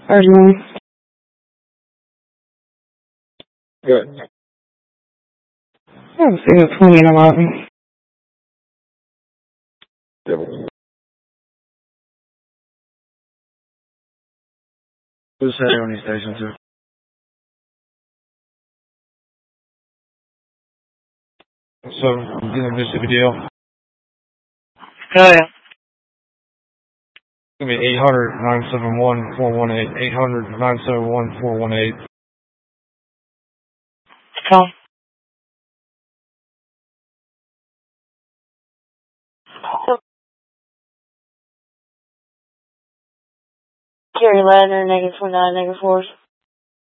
How's it going? Good. I haven't seen a 20 in a while. Who's setting on these stations too? So, you know, Mississippi deal. Oh, yeah. It's gonna be 800-971-418. 800-971-418. Tom. Carry ladder, -29, -4.